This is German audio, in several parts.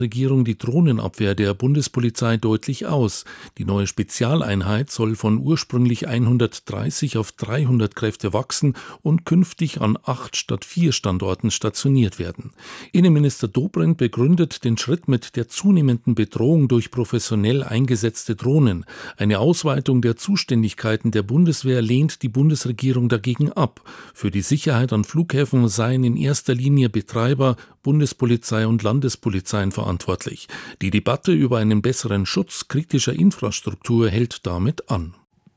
Regierung die Drohnenabwehr der Bundespolizei deutlich aus. Die neue Spezialeinheit soll von ursprünglich 130 auf 300 Kräfte wachsen und künftig an 8 statt 4 Standorten stationiert werden. Innenminister Dobrindt begründet den Schritt mit der zunehmenden Bedrohung durch professionell eingesetzte Drohnen. Eine Ausweitung der Zuständigkeiten der Bundeswehr lehnt die Bundesregierung dagegen ab. Für die Sicherheit an Flughäfen seien in erster Linie Betreiber, Bundespolizei und Landespolizeien verantwortlich. Die Debatte über einen besseren Schutz kritischer Infrastruktur hält damit an.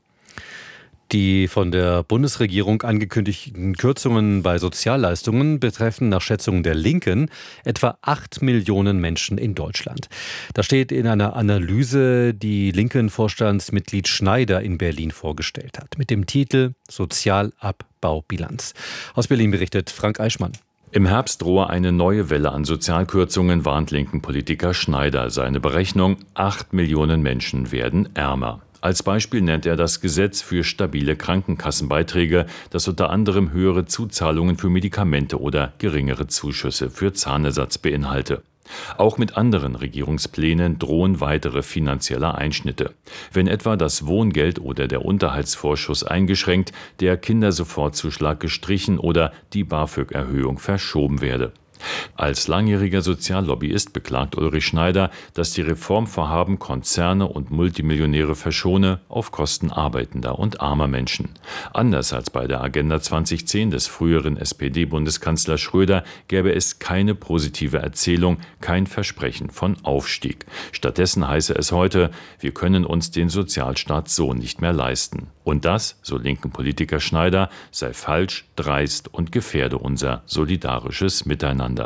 Die von der Bundesregierung angekündigten Kürzungen bei Sozialleistungen betreffen nach Schätzungen der Linken etwa 8 Millionen Menschen in Deutschland. Das steht in einer Analyse, die Linken-Vorstandsmitglied Schneider in Berlin vorgestellt hat, mit dem Titel Sozialabbaubilanz. Aus Berlin berichtet Frank Eichmann. Im Herbst drohe eine neue Welle an Sozialkürzungen, warnt linken Politiker Schneider. Seine Berechnung: 8 Millionen Menschen werden ärmer. Als Beispiel nennt er das Gesetz für stabile Krankenkassenbeiträge, das unter anderem höhere Zuzahlungen für Medikamente oder geringere Zuschüsse für Zahnersatz beinhalte. Auch mit anderen Regierungsplänen drohen weitere finanzielle Einschnitte. Wenn etwa das Wohngeld oder der Unterhaltsvorschuss eingeschränkt, der Kindersofortzuschlag gestrichen oder die BAföG-Erhöhung verschoben werde. Als langjähriger Soziallobbyist beklagt Ulrich Schneider, dass die Reformvorhaben Konzerne und Multimillionäre verschone auf Kosten arbeitender und armer Menschen. Anders als bei der Agenda 2010 des früheren SPD-Bundeskanzlers Schröder gäbe es keine positive Erzählung, kein Versprechen von Aufstieg. Stattdessen heiße es heute: Wir können uns den Sozialstaat so nicht mehr leisten. Und das, so linken Politiker Schneider, sei falsch, dreist und gefährde unser solidarisches Miteinander.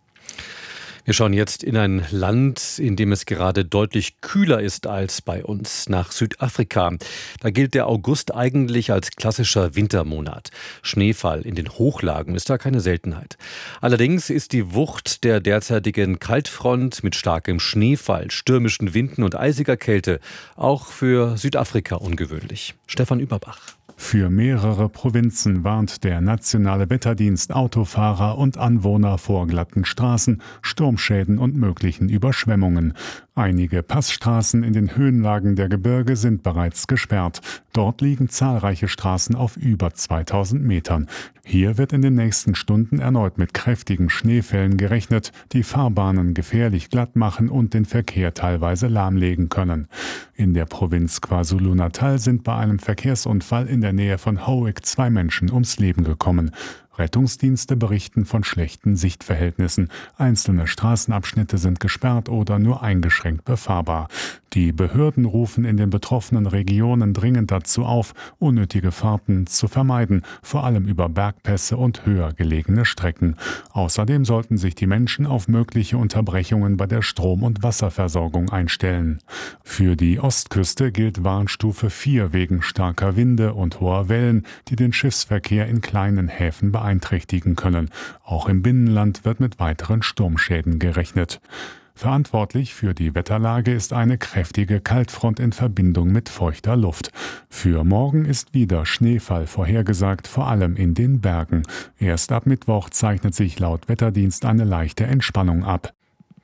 Wir schauen jetzt in ein Land, in dem es gerade deutlich kühler ist als bei uns, nach Südafrika. Da gilt der August eigentlich als klassischer Wintermonat. Schneefall in den Hochlagen ist da keine Seltenheit. Allerdings ist die Wucht der derzeitigen Kaltfront mit starkem Schneefall, stürmischen Winden und eisiger Kälte auch für Südafrika ungewöhnlich. Stefan Überbach. Für mehrere Provinzen warnt der nationale Wetterdienst Autofahrer und Anwohner vor glatten Straßen, Sturmschäden und möglichen Überschwemmungen. Einige Passstraßen in den Höhenlagen der Gebirge sind bereits gesperrt. Dort liegen zahlreiche Straßen auf über 2000 Metern. Hier wird in den nächsten Stunden erneut mit kräftigen Schneefällen gerechnet, die Fahrbahnen gefährlich glatt machen und den Verkehr teilweise lahmlegen können. In der Provinz KwaZulu-Natal sind bei einem Verkehrsunfall in der Nähe von Howick 2 Menschen ums Leben gekommen. Rettungsdienste berichten von schlechten Sichtverhältnissen. Einzelne Straßenabschnitte sind gesperrt oder nur eingeschränkt befahrbar. Die Behörden rufen in den betroffenen Regionen dringend dazu auf, unnötige Fahrten zu vermeiden, vor allem über Bergpässe und höher gelegene Strecken. Außerdem sollten sich die Menschen auf mögliche Unterbrechungen bei der Strom- und Wasserversorgung einstellen. Für die Ostküste gilt Warnstufe 4 wegen starker Winde und hoher Wellen, die den Schiffsverkehr in kleinen Häfen beeinträchtigen können. Auch im Binnenland wird mit weiteren Sturmschäden gerechnet. Verantwortlich für die Wetterlage ist eine kräftige Kaltfront in Verbindung mit feuchter Luft. Für morgen ist wieder Schneefall vorhergesagt, vor allem in den Bergen. Erst ab Mittwoch zeichnet sich laut Wetterdienst eine leichte Entspannung ab.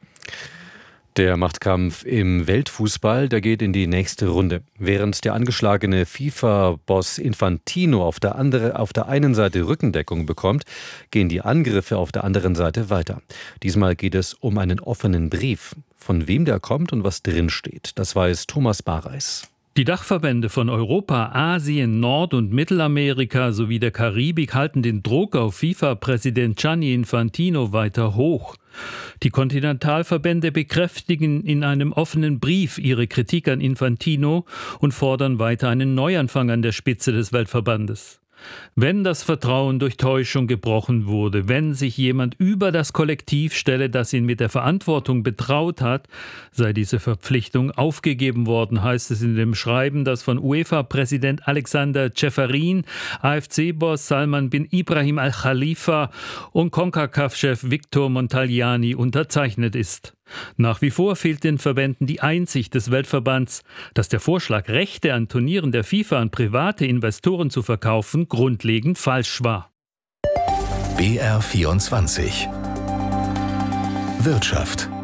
Der Machtkampf im Weltfußball, der geht in die nächste Runde. Während der angeschlagene FIFA-Boss Infantino auf der einen Seite Rückendeckung bekommt, gehen die Angriffe auf der anderen Seite weiter. Diesmal geht es um einen offenen Brief. Von wem der kommt und was drin steht, das weiß Thomas Bareis. Die Dachverbände von Europa, Asien, Nord- und Mittelamerika sowie der Karibik halten den Druck auf FIFA-Präsident Gianni Infantino weiter hoch. Die Kontinentalverbände bekräftigen in einem offenen Brief ihre Kritik an Infantino und fordern weiter einen Neuanfang an der Spitze des Weltverbandes. Wenn das Vertrauen durch Täuschung gebrochen wurde, wenn sich jemand über das Kollektiv stelle, das ihn mit der Verantwortung betraut hat, sei diese Verpflichtung aufgegeben worden, heißt es in dem Schreiben, das von UEFA-Präsident Alexander Ceferin, AFC-Boss Salman bin Ibrahim Al-Khalifa und CONCACAF-Chef Victor Montagliani unterzeichnet ist. Nach wie vor fehlt den Verbänden die Einsicht des Weltverbands, dass der Vorschlag, Rechte an Turnieren der FIFA an private Investoren zu verkaufen, grundlegend falsch war. BR24 Wirtschaft.